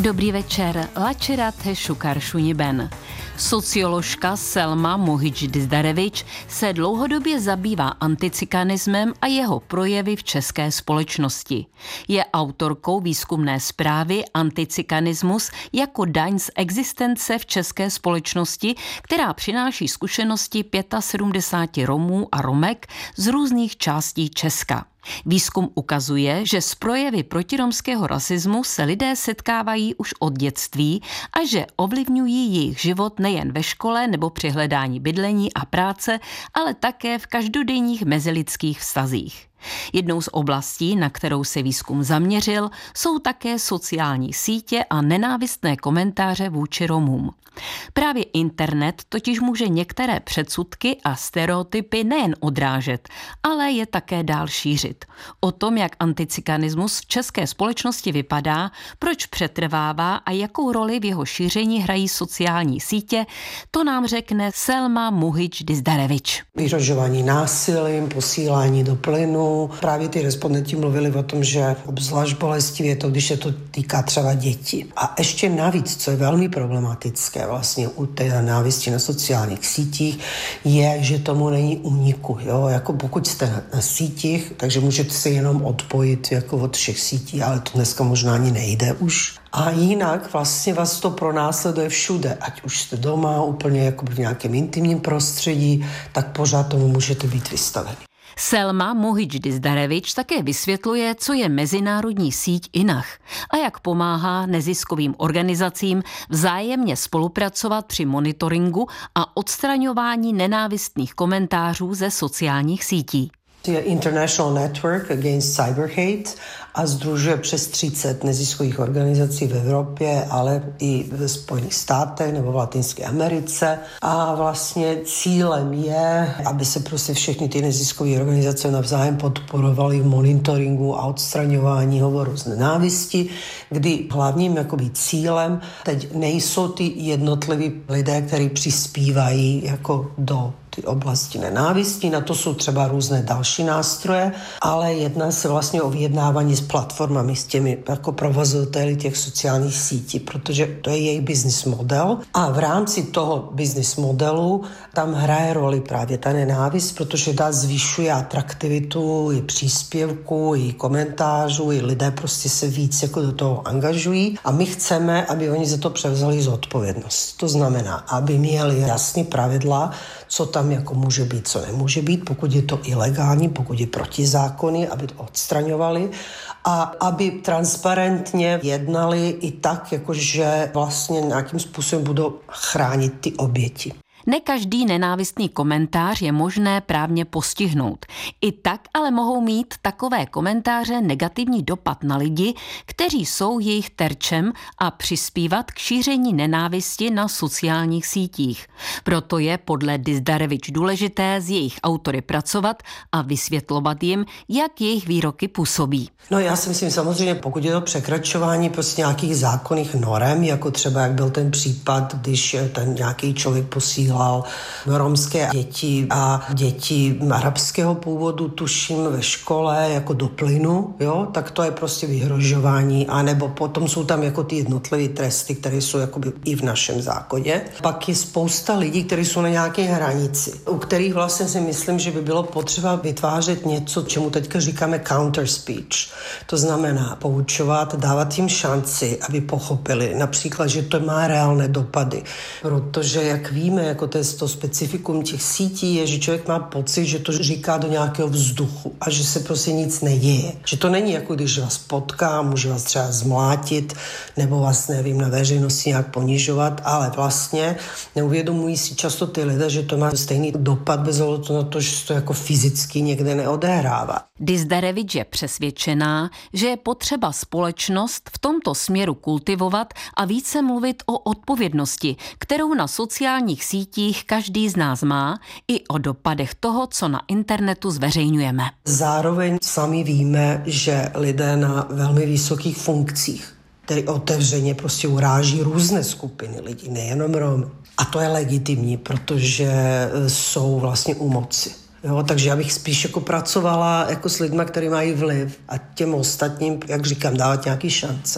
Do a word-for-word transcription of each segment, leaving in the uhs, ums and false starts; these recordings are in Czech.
Dobrý večer, Lačerathe Šukar Šuniben. Socioložka Selma Mohič-Dizdarevič se dlouhodobě zabývá anticikanismem a jeho projevy v české společnosti. Je autorkou výzkumné zprávy Anticikanismus jako daň z existence v české společnosti, která přináší zkušenosti sedmdesáti pěti Romů a Romek z různých částí Česka. Výzkum ukazuje, že s projevy protiromského rasismu se lidé setkávají už od dětství a že ovlivňují jejich život nejen ve škole nebo při hledání bydlení a práce, ale také v každodenních mezilidských vztazích. Jednou z oblastí, na kterou se výzkum zaměřil, jsou také sociální sítě a nenávistné komentáře vůči Romům. Právě internet totiž může některé předsudky a stereotypy nejen odrážet, ale je také dál šířit. O tom, jak anticikanismus v české společnosti vypadá, proč přetrvává a jakou roli v jeho šíření hrají sociální sítě, to nám řekne Selma Mohič-Dizdarevič. Vyhrožování násilím, posílání do plynu. Právě ty respondenti mluvili o tom, že obzvlášť bolestivé je to, když se to týká třeba dětí. A ještě navíc, co je velmi problematické vlastně u té nenávisti na sociálních sítích, je, že tomu není úniku. Jo? Jako pokud jste na, na sítích, takže můžete se jenom odpojit jako od všech sítí, ale to dneska možná ani nejde už. A jinak vlastně vás to pronásleduje všude, ať už jste doma, úplně jako v nějakém intimním prostředí, tak pořád tomu můžete být vystaveni. Selma Mohič-Dizdarevič také vysvětluje, co je mezinárodní síť I N A H a jak pomáhá neziskovým organizacím vzájemně spolupracovat při monitoringu a odstraňování nenávistných komentářů ze sociálních sítí. Je International Network Against Cyber Hate a sdružuje přes třicet neziskových organizací v Evropě, ale i ve Spojených státech nebo v Latinské Americe. A vlastně cílem je, aby se prostě všechny ty neziskové organizace navzájem podporovaly v monitoringu a odstraňování hovoru z nenávisti, kdy hlavním jakoby cílem teď nejsou ty jednotliví lidé, kteří přispívají jako do ty oblasti nenávisti, na to jsou třeba různé další nástroje, ale jedná se vlastně o vyjednávání s platformami, s těmi jako provozovateli těch sociálních sítí, protože to je jejich business model a v rámci toho business modelu tam hraje roli právě ta nenávist, protože ta zvyšuje atraktivitu i příspěvku, i komentářů, i lidé prostě se víc jako do toho angažují a my chceme, aby oni za to převzali zodpovědnost. To znamená, aby měli jasné pravidla, co tam jako může být, co nemůže být, pokud je to ilegální, pokud je protizákonný, aby to odstraňovali a aby transparentně jednali i tak, jakože vlastně nějakým způsobem budou chránit ty oběti. Ne každý nenávistný komentář je možné právně postihnout. I tak ale mohou mít takové komentáře negativní dopad na lidi, kteří jsou jejich terčem a přispívat k šíření nenávisti na sociálních sítích. Proto je podle Dizdarevič důležité s jejich autory pracovat a vysvětlovat jim, jak jejich výroky působí. No já si myslím samozřejmě, pokud je to překračování prostě nějakých zákonných norem, jako třeba jak byl ten případ, když ten nějaký člověk posílal romské děti a děti arabského původu, tuším, ve škole jako do plynu, jo, tak to je prostě vyhrožování, anebo potom jsou tam jako ty jednotlivé tresty, které jsou jakoby i v našem zákoně. Pak je spousta lidí, kteří jsou na nějaké hranici, u kterých vlastně si myslím, že by bylo potřeba vytvářet něco, čemu teďka říkáme counter speech. To znamená poučovat, dávat jim šanci, aby pochopili například, že to má reálné dopady, protože jak víme, jako to je to specifikum těch sítí je, že člověk má pocit, že to říká do nějakého vzduchu a že se prostě nic neděje. Že to není jako když vás potká, může vás třeba zmlátit nebo vás, nevím, na veřejnosti nějak ponižovat, ale vlastně neuvědomují si často ty lidé, že to má stejný dopad bez ohledu na to, že se to jako fyzicky někde neodehrává. Dizdarevič je přesvědčená, že je potřeba společnost v tomto směru kultivovat a více mluvit o odpovědnosti, kterou na sociálních sítích každý z nás má, i o dopadech toho, co na internetu zveřejňujeme. Zároveň sami víme, že lidé na velmi vysokých funkcích, který otevřeně prostě uráží různé skupiny lidí, nejenom Romy. A to je legitimní, protože jsou vlastně u moci. Jo, takže já bych spíš jako pracovala jako s lidmi, kteří mají vliv a těm ostatním, jak říkám, dávat nějaký šance.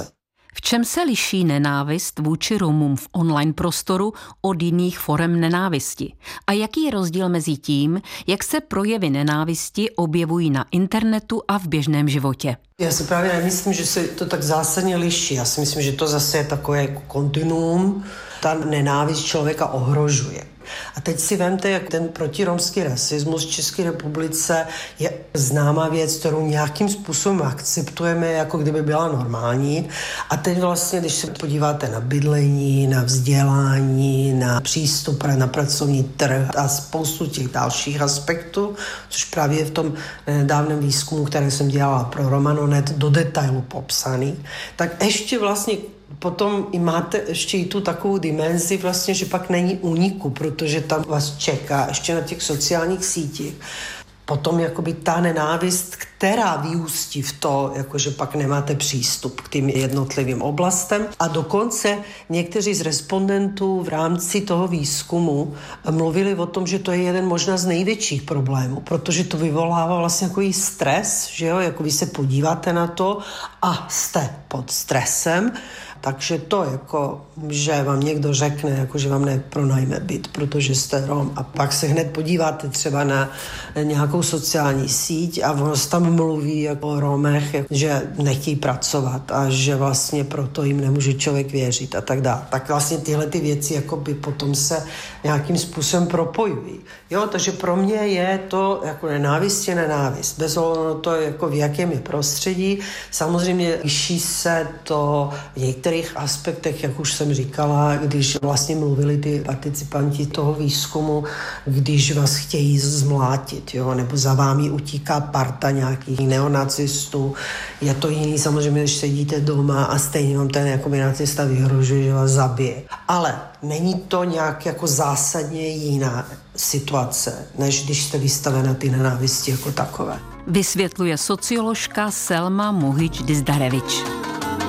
V čem se liší nenávist vůči Romům v online prostoru od jiných forem nenávisti? A jaký je rozdíl mezi tím, jak se projevy nenávisti objevují na internetu a v běžném životě? Já si právě nemyslím, že se to tak zásadně liší. Já si myslím, že to zase je takové jako kontinuum. Ta nenávist člověka ohrožuje. A teď si vemte, jak ten protiromský rasismus v České republice je známá věc, kterou nějakým způsobem akceptujeme, jako kdyby byla normální. A teď vlastně, když se podíváte na bydlení, na vzdělání, na přístup na pracovní trh a spoustu těch dalších aspektů, což právě v tom nedávném výzkumu, který jsem dělala pro Romanonet, do detailu popsaný, tak ještě vlastně potom i máte ještě i tu takovou dimenzi vlastně, že pak není úniku, protože tam vás čeká ještě na těch sociálních sítích. Potom jakoby ta nenávist, která vyústí v to, jakože pak nemáte přístup k tým jednotlivým oblastem. A dokonce někteří z respondentů v rámci toho výzkumu mluvili o tom, že to je jeden možná z největších problémů, protože to vyvolává vlastně takový stres, že jo, jako vy se podíváte na to a jste pod stresem. Takže to, jako, že vám někdo řekne, jako, že vám nepronajme byt, protože jste Rom, a pak se hned podíváte třeba na nějakou sociální síť a ono se tam mluví jako o Romech, že nechtějí pracovat a že vlastně proto jim nemůže člověk věřit a tak dále. Tak vlastně tyhle ty věci jakoby potom se nějakým způsobem propojují. Jo, takže pro mě je to jako nenávist je nenávist. Bez ohledu na to, jako v jakém je prostředí. Samozřejmě liší se to v některých aspektech, jak už jsem říkala, když vlastně mluvili ty participanti toho výzkumu, když vás chtějí zmlátit, jo, nebo za vámi utíká parta nějakých neonacistů. Je to jiný samozřejmě, když sedíte doma a stejně vám ten jako nacista vyhrožuje, že vás zabije. Ale není to nějak jako zásadně jiná situace, než když jste vystavena ty nenávisti jako takové. Vysvětluje socioložka Selma Muhić Dizdarević.